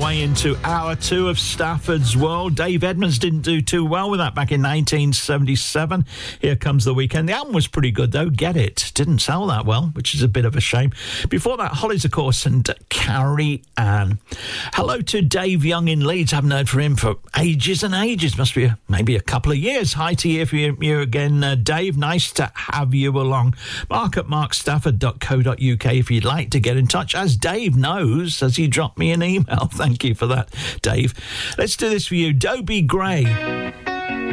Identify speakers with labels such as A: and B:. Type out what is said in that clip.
A: way into hour two of Stafford's World. Dave Edmunds didn't do too well with that back in 1977. Here Comes the Weekend. The album was pretty good, though. Get It. Didn't sell that well, which is a bit of a shame. Before that, Hollies, of course, and Carrie Ann. Hello to Dave Young in Leeds. Haven't heard from him for ages and ages. Must be maybe a couple of years. Hi to you again, Dave. Nice to have you along. Mark at markstafford.co.uk if you'd like to get in touch. As Dave knows, as he dropped me an email. Thank you for that, Dave. Let's do this for you. Dobie Gray.